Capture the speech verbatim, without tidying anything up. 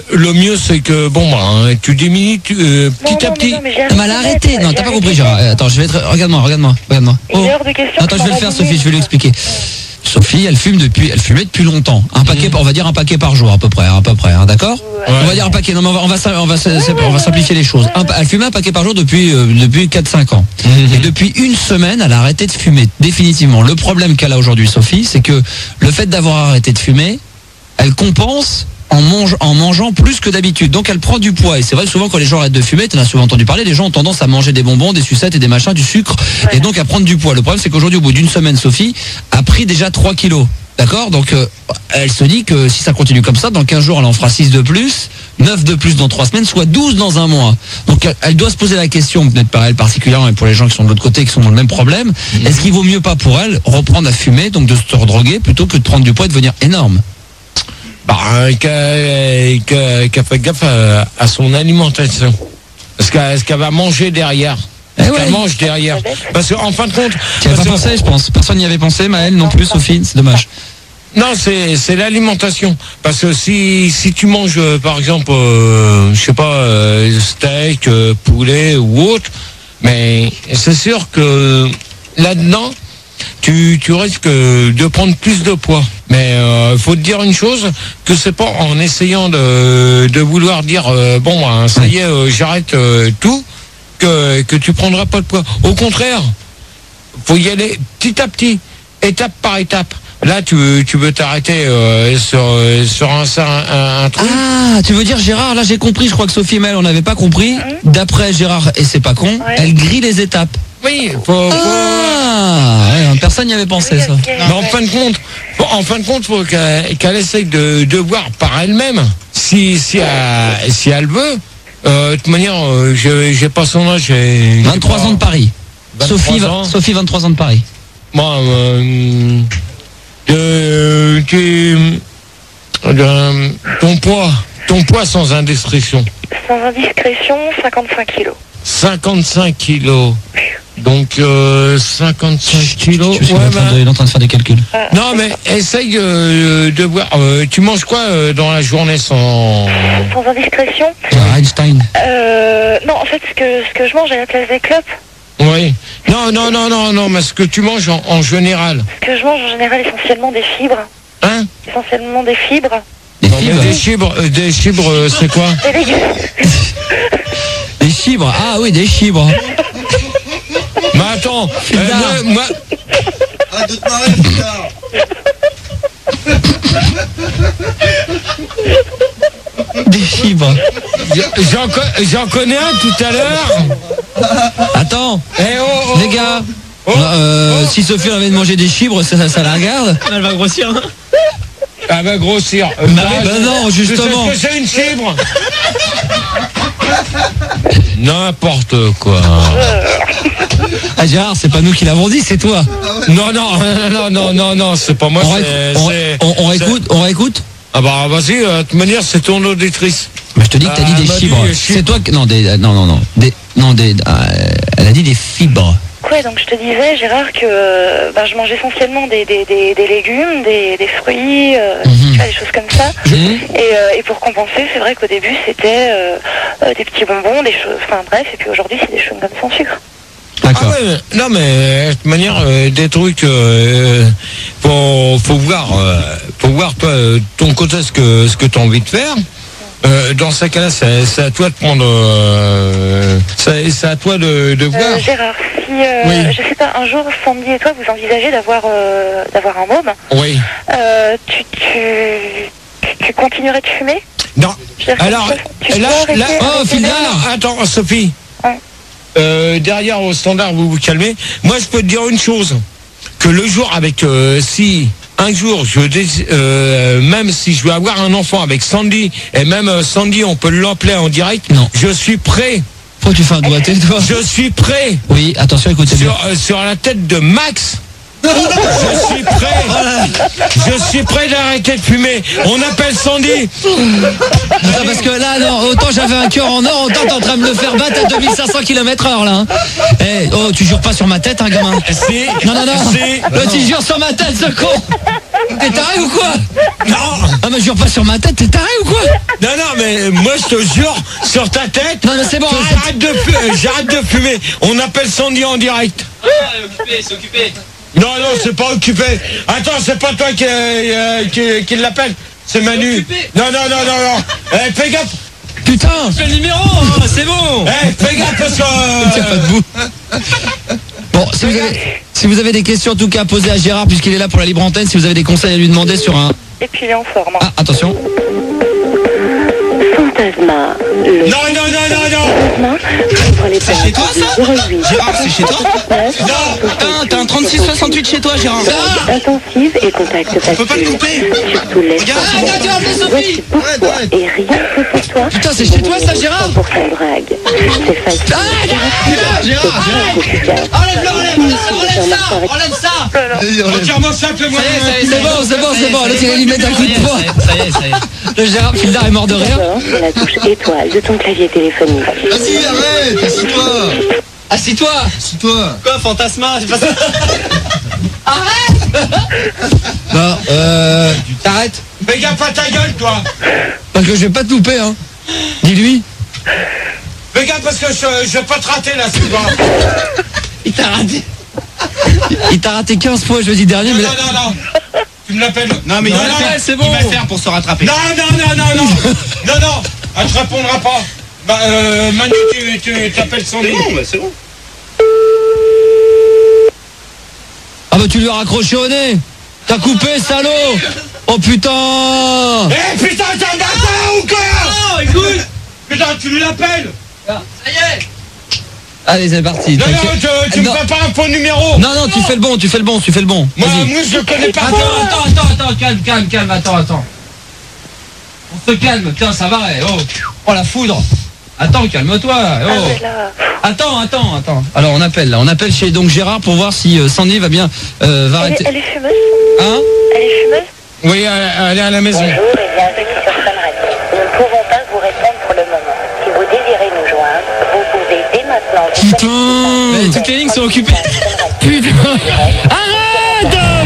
le mieux, c'est que, bon, bah, tu diminues tu, euh, petit Non, à non, petit. mais non, mais j'ai Non, mais elle a arrêté. Non, t'as pas compris, Gérard. Euh, Attends, je vais être. Regarde-moi, regarde-moi, regarde-moi. Il est hors de question Attends, que je vais le t'en faire, as Sophie. donné. Je vais lui expliquer. Sophie, elle fume depuis, elle fumait depuis longtemps. Un paquet, Mmh. on va dire un paquet par jour à peu près, à peu près, hein, d'accord Ouais. On va dire un paquet. Non, mais on va, on va, sim- on va, sim- on va simplifier les choses. Un pa- elle fumait un paquet par jour depuis, euh, depuis quatre cinq ans. Mmh. Et depuis une semaine, elle a arrêté de fumer définitivement. Le problème qu'elle a aujourd'hui, Sophie, c'est que le fait d'avoir arrêté de fumer, elle compense en, mange, en mangeant plus que d'habitude. Donc elle prend du poids. Et c'est vrai que souvent quand les gens arrêtent de fumer, tu en as souvent entendu parler, les gens ont tendance à manger des bonbons, des sucettes et des machins, du sucre, Ouais. et donc à prendre du poids. Le problème c'est qu'aujourd'hui, au bout d'une semaine, Sophie a pris déjà trois kilos. D'accord? Donc euh, elle se dit que si ça continue comme ça, dans quinze jours elle en fera six de plus, neuf de plus dans trois semaines, soit douze dans un mois. Donc elle, elle doit se poser la question, peut-être pas elle particulièrement, mais pour les gens qui sont de l'autre côté, qui sont dans le même problème, Mmh. est-ce qu'il vaut mieux pas pour elle reprendre à fumer, donc de se redroguer, plutôt que de prendre du poids et de devenir énorme? Bah, qu'elle qu'elle- qu'elle fait gaffe à, à son alimentation. Est-ce qu'elle est-ce qu'elle va manger derrière? Eh Est-ce ouais. qu'elle mange derrière? Parce qu'en fin de compte, Tu n'y avais parce pas que- pensé, je pense. Personne n'y avait pensé, Maëlle non Non, plus, pas. Sophie, c'est dommage. non, c'est c'est l'alimentation. Parce que si si tu manges euh, par exemple, euh, je sais pas, euh, steak, euh, poulet ou autre, mais c'est sûr que là-dedans, tu tu risques de prendre plus de poids. Mais euh, faut te dire une chose, que c'est pas en essayant de de vouloir dire euh, bon, ben, ça y est, euh, j'arrête euh, tout, que que tu prendras pas de poids. Au contraire, faut y aller petit à petit, étape par étape. Là, tu veux, tu veux t'arrêter euh, sur, sur un, un, un truc. Ah, tu veux dire Gérard, là j'ai compris, je crois que Sophie et Maëlle on n'avait pas compris. D'après Gérard, et c'est pas con, Ouais. elle grille les étapes. Oui, faut, faut- Ah, ouais, personne n'y avait pensé ça. mais en fin de compte, faut- en fin de compte, faut qu'elle qu'elle essaye de, de voir par elle-même si, si, elle, si elle veut. Euh, de toute manière, euh, je j'ai pas son âge. j'ai- j'ai vingt-trois pas- ans de Paris. vingt-trois Sophie, ans. Sophie, vingt-trois ans de Paris. Moi, euh, de, tu- de- ton poids, ton poids sans indiscrétion. Sans indiscrétion, cinquante-cinq kilos. cinquante-cinq kilos. Donc euh, cinquante-cinq kilos. Je suis Ouais, en, train bah, de, il est en train de faire des calculs. non mais essaye euh, de voir. euh, tu manges quoi euh, dans la journée sans. Sans indiscrétion, Gérard Einstein. euh, non, en fait, ce que, ce que je mange à la place des clopes, Oui. Non non non non non. Mais ce que tu manges en, en général. ce que je mange en général, essentiellement des fibres. Hein? Essentiellement des fibres. Des Non, mais fibres. des fibres. euh, des fibres, euh, c'est quoi? Des légumes. Des fibres. Ah oui, des fibres. Mais attends. euh, moi, moi- Arrête de te marrer, putain. Des fibres. j'en co- j'en connais un tout à l'heure. Attends, Eh oh, oh, les gars. oh, euh, Si Sophie avait de manger des fibres, ça, ça la regarde. Elle va grossir. Hein. Elle va grossir. Euh, Bah oui, bah non, justement. Tu sais ce que c'est une fibre? N'importe quoi. Ah Gérard, c'est pas nous qui l'avons dit, c'est toi. Non, non, non, non, non, non, c'est pas moi. On, c'est- ré- on, c'est- on- on c'est- réécoute, on réécoute. Ah bah vas-y, euh, de toute manière, c'est ton auditrice. Mais je te dis que t'as dit Ah, des elle m'a dit fibres. des fibres. C'est toi que non des euh, non non non des non des euh, elle a dit des fibres. Ouais, donc je te disais, Gérard, que euh, ben, je mange essentiellement des, des, des, des légumes, des, des fruits, euh, Mhm. tu vois, des choses comme ça. Mhm. Et, euh, et pour compenser, c'est vrai qu'au début, c'était euh, euh, des petits bonbons, des choses, enfin bref, et puis aujourd'hui, c'est des chewing-gums sans sucre. D'accord. Ah ouais, mais- non mais de toute manière, euh, des trucs, euh, faut, faut voir, euh, faut voir toi, euh, ton côté ce que ce que t'as envie de faire. Euh, dans ces cas-là, c'est c'est à toi de prendre, euh, c'est c'est à toi de, de voir. Euh, Gérard, si, euh, Oui. je sais pas, un jour, Sandy et toi, vous envisagez d'avoir euh, d'avoir un môme, Oui. euh, tu, tu, tu continuerais de fumer? Non. Je veux dire, Alors, tu là, peux là, arrêter oh, avec les Phil, mêmes- non, attends, Sophie. Ouais. Euh, derrière au standard, vous vous calmez. Moi, je peux te dire une chose, que le jour avec, euh, si un jour, je dés- euh, même si je veux avoir un enfant avec Sandy, et même euh, Sandy, on peut l'appeler en direct. Non. Je suis prêt. Pourquoi tu fais un doigté toi? Je suis prêt. Oui, attention, écoutez bien. Sur, euh, sur la tête de Max. Je suis prêt. Je suis prêt d'arrêter de fumer. On appelle Sandy. Attends, parce que là, non, autant j'avais un cœur en or, autant t'es en train de me faire battre à deux mille cinq cents kilomètres heure là. Hein. Eh, oh, tu jures pas sur ma tête, hein, gamin? Si. Non, non, non. Si. Euh, tu jures sur ma tête, ce con. T'es taré ou quoi? Non. Ah mais jure pas sur ma tête, t'es taré ou quoi? Non, non, mais moi je te jure, sur ta tête. Non mais c'est bon, que arrête. J'arrête de, fu- j'arrête de fumer. On appelle Sandy en direct. Ah, occupé, c'est occupé. Non, non, c'est pas occupé. Attends, c'est pas toi qui, euh, qui, qui l'appelle. C'est Manu. occupé. Non, non, non, non, non. Eh, fais gaffe. Putain. Fais le numéro, hein, c'est bon. Eh, fais gaffe parce que. Tiens pas euh, debout. Bon, si vous, avez, si vous avez des questions en tout cas posées à Gérard puisqu'il est là pour la libre antenne, si vous avez des conseils à lui demander sur un... Et puis il est en forme. Ah, attention. Fantasma. Le Non, non, non, non, non. Fantasma ouvre les C'est chez toi, ça zéro huit Gérard, c'est chez toi Non. Putain, t'as un trente-six soixante-huit chez toi, Gérard. intensive et contact facile. peut pas le couper. Surtout les Regarde, femmes. regarde, regarde, Sophie. Voici pour Arrête, toi arrête. et rien que pour toi. Putain, c'est chez toi, ça, Gérard? cent pour cent drague. C'est facile. Gérard, Gérard, Enlève-le, enlève, enlève ça, enlève ça. Retire-moi ça, fais-moi. Ça y est, ça y est, C'est bon, c'est bon, c'est bon. Là, tu vas lui mettre un coup de poing. Ça y est, ça y est. Le Gérard Fildar est mort de rire. D'abord, sur la touche étoile de ton clavier téléphonique. Vas-y, arrête, assis-toi. Assis-toi. Assis-toi. Quoi, Fantasma, c'est pas ça. Non, euh... T'arrêtes. Fais gaffe à ta gueule, toi. Parce que je vais pas te louper, hein. Dis-lui. Fais gaffe parce que je, je vais pas te rater là, c'est pas. Il t'a raté. Il t'a raté quinze fois jeudi dernier, Non, mais non, là... non, non. Tu me l'appelles. Non, mais il non, va non, faire, c'est bon. Il va faire pour se rattraper. Non, non, non, non, non. Non, non. Elle te répondra pas. Bah, euh, Manu, tu, tu t'appelles Sandy. bah c'est bon. Ah bah tu lui as raccroché au nez. T'as coupé, salaud. Oh putain. Eh putain, t'es un bâtard ou quoi? Oh, écoute. Putain, tu lui l'appelles. Ça y est. Allez, c'est parti. Non, non, t'inquiète. tu, tu me Non. fais pas un faux numéro. Non, non, tu fais le bon, tu fais le bon, tu fais le bon. Moi, Vas-y. moi, je le connais pas. Attends, attends, attends, attends, calme, calme, calme, attends, attends. On se calme, tiens, ça va, eh, oh. Oh, la foudre. Attends, calme-toi, Ah, oh. mais là. Attends, attends, attends. Alors, on appelle, là. On appelle chez donc Gérard pour voir si euh, Sandy va bien euh, va Elle est, arrêter. elle est fumeuse. Hein? Elle est fumeuse. Oui, elle, elle est à la maison. Bonjour et bienvenue sur Sun Radio. Nous ne pouvons pas vous répondre pour le moment. Si vous désirez nous joindre, vous pouvez dès maintenant... Putain. Mais toutes les lignes sont occupées. Putain. Arrête!